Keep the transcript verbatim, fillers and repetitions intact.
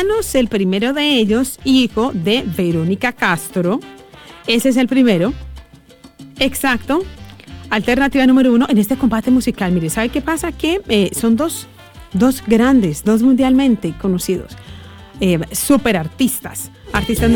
Cuéntanos el primero de ellos, hijo de Verónica Castro. Ese es el primero. Exacto. Alternativa número uno en este combate musical. Mire, ¿sabe qué pasa? Que eh, son dos, dos grandes, dos mundialmente conocidos, eh, super artistas, artistas